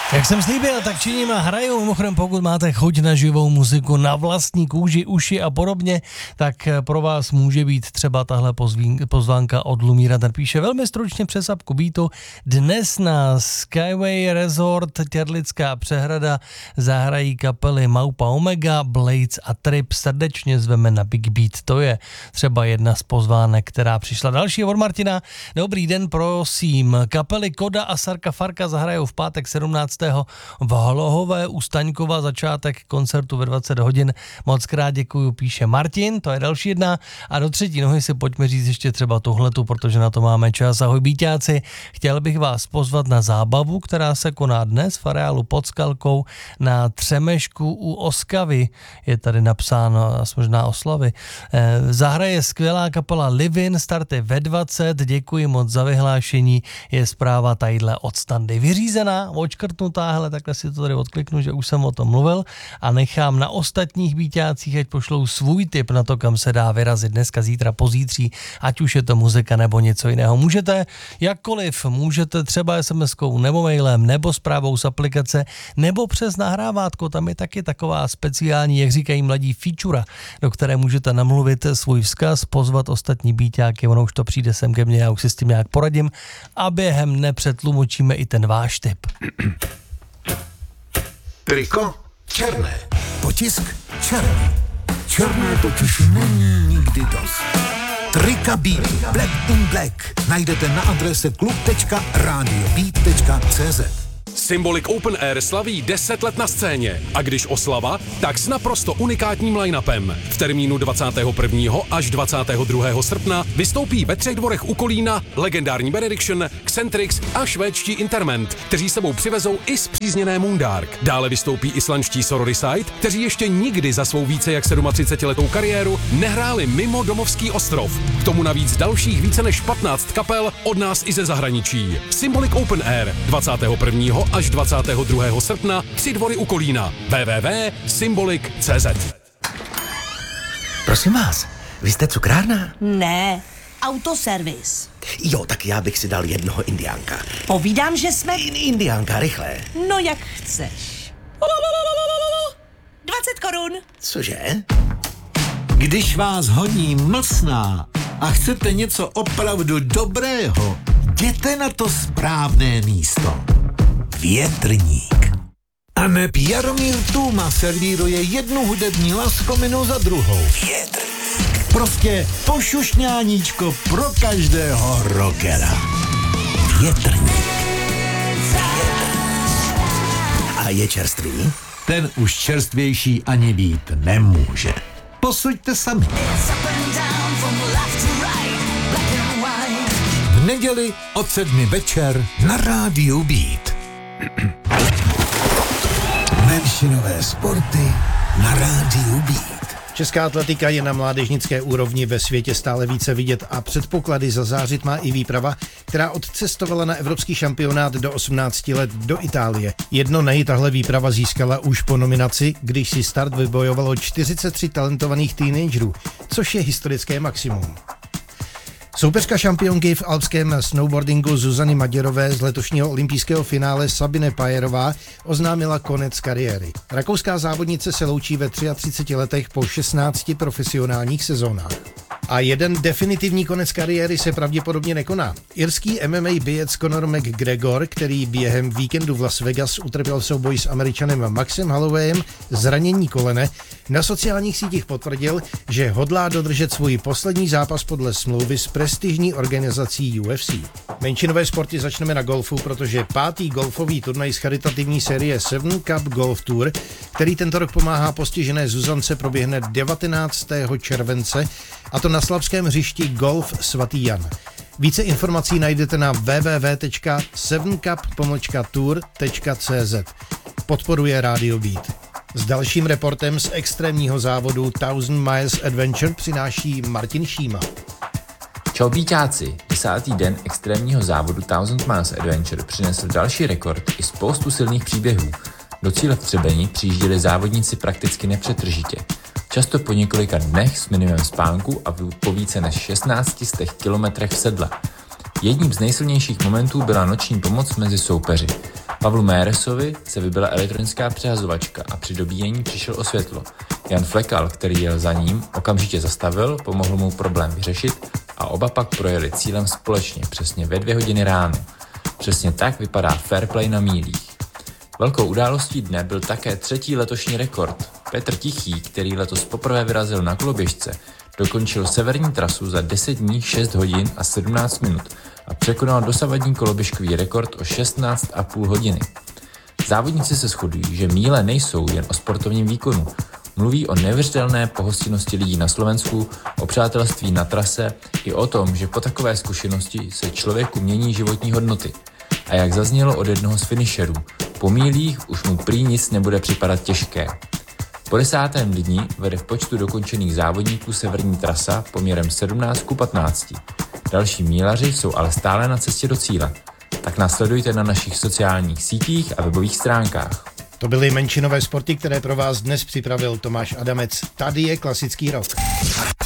Jak jsem slíbil, tak činím a hraju. Mimochodem, pokud máte chuť na živou muziku, na vlastní kůži, uši a podobně, tak pro vás může být třeba tahle pozvánka od Lumíra. Ten píše velmi stručně přes apku Beatu. Dnes na Skyway Resort Těrlická přehrada zahrají kapely Maupa Omega, Blades a Trip. Srdečně zveme na Big Beat. To je třeba jedna z pozvánek, která přišla. Další od Martina. Dobrý den, prosím. Kapely Koda a Sarka Farka zahrajou v pátek 17. v Hlohové u Staňkova, začátek koncertu ve 20 hodin. Moc krát děkuju, píše Martin, to je další jedna. A do třetí nohy si pojďme říct ještě třeba tuhletu, protože na to máme čas. Ahoj Bíťáci, chtěl bych vás pozvat na zábavu, která se koná dnes v areálu pod Skalkou na Třemešku u Oskavy. Je tady napsáno možná oslavy. Zahraje skvělá kapela Livin, starty ve 20. Děkuji moc za vyhlášení. Je zpráva tadyhle od Standy vyřízená, odškrtnutá, hele, takhle si to tady odkliknu, že už jsem o tom mluvil a nechám na ostatních Bíťácích, ať pošlou svůj tip na to, kam se dá vyrazit dneska, zítra, pozítří, ať už je to muzika nebo něco jiného. Můžete jakkoliv, můžete třeba SMS-kou nebo mailem, nebo zprávou z aplikace, nebo přes nahrávátko, tam je taky taková speciální, jak říkají mladí, feature, do které můžete namluvit svůj vzkaz, pozvat ostatní Bíťáky, ono už to přijde sem ke mně, já už si s tím nějak poradím a během nepřetlumočíme i ten váš tip. Triko černé, potisk černý. Černé totiž není nikdy dost. Trika Beat Black in Black najdete na adrese klub.radiobeat.cz. Symbolic Open Air slaví 10 let na scéně. A když oslava, tak s naprosto unikátním line-upem. V termínu 21. až 22. srpna vystoupí ve 3 dvorech u Kolína legendární Benediction, Xentrix a švédští Interment, kteří sebou přivezou i spřízněné Moondark. Dále vystoupí islandští Sororicide, kteří ještě nikdy za svou více jak 37letou kariéru nehráli mimo domovský ostrov. K tomu navíc dalších více než 15 kapel od nás i ze zahraničí. Symbolic Open Air 21. až 22. srpna 3 dvory u Kolína. www.symbolic.cz. Prosím vás, vy jste cukrárna? Ne, autoservis. Jo, tak já bych si dal jednoho indiánka. Povídám, že jsme... Indiánka, rychle. No jak chceš. 20 korun. Cože? Když vás honí mlsná a chcete něco opravdu dobrého, jděte na to správné místo. Větrník. A neb Jaromír Tůma servíruje jednu hudební laskominu za druhou. Větrník. Prostě pošušňáníčko pro každého rockera. Větrník. A je čerstvý? Ten už čerstvější ani být nemůže. Posuďte sami. V neděli od 7 večer na rádiu Beat. Menšinové sporty na rádiu Beat. Česká atletika je na mládežnické úrovni ve světě stále více vidět a předpoklady zazářit má i výprava, která odcestovala na evropský šampionát do 18 let do Itálie. Jedno nej tahle výprava získala už po nominaci, když si start vybojovalo 43 talentovaných teenagerů, což je historické maximum. Soupeřka šampionky v alpském snowboardingu Zuzany Maděrové z letošního olympijského finále Sabine Pajerová oznámila konec kariéry. Rakouská závodnice se loučí ve 33 letech po 16 profesionálních sezónách. A jeden definitivní konec kariéry se pravděpodobně nekoná. Irský MMA bijec Conor McGregor, který během víkendu v Las Vegas utrpěl souboj s Američanem Maxem Hollowayem zranění kolene, na sociálních sítích potvrdil, že hodlá dodržet svůj poslední zápas podle smlouvy s prestižní organizací UFC. Menšinové sporty začneme na golfu, protože 5. golfový turnaj z charitativní série Seven Cup Golf Tour, který tento rok pomáhá postižené Zuzance, proběhne 19. července, a to na slavském hřišti Golf Svatý Jan. Více informací najdete na www.7cup-tour.cz. Podporuje Radio Beat. S dalším reportem z extrémního závodu 1000 Miles Adventure přináší Martin Šíma. Čau Bíťáci, 10. den extrémního závodu 1000 Miles Adventure přinesl další rekord i spoustu silných příběhů. Do cíle v Třebeni přijížděli závodníci prakticky nepřetržitě. Často po několika dnech s minimem spánku a po více než 1600 kilometrech v sedle. Jedním z nejsilnějších momentů byla noční pomoc mezi soupeři. Pavlu Méresovi se vybila elektronická přehazovačka a při dobíjení přišel o světlo. Jan Flekal, který jel za ním, okamžitě zastavil, pomohl mu problém vyřešit a oba pak projeli cílem společně přesně ve 2 hodiny ráno. Přesně tak vypadá fair play na mílích. Velkou událostí dne byl také 3. letošní rekord. Petr Tichý, který letos poprvé vyrazil na koloběžce, dokončil severní trasu za 10 dní, 6 hodin a 17 minut a překonal dosavadní koloběžkový rekord o 16,5 hodiny. Závodníci se shodují, že míle nejsou jen o sportovním výkonu. Mluví o neuvěřitelné pohostinnosti lidí na Slovensku, o přátelství na trase i o tom, že po takové zkušenosti se člověku mění životní hodnoty. A jak zaznělo od jednoho z finišerů, po mílích už mu prý nic nebude připadat těžké. Po 10. dni vede v počtu dokončených závodníků severní trasa poměrem 17:15. Další mílaři jsou ale stále na cestě do cíle. Tak nás sledujte na našich sociálních sítích a webových stránkách. To byly menšinové sporty, které pro vás dnes připravil Tomáš Adamec. Tady je klasický rock.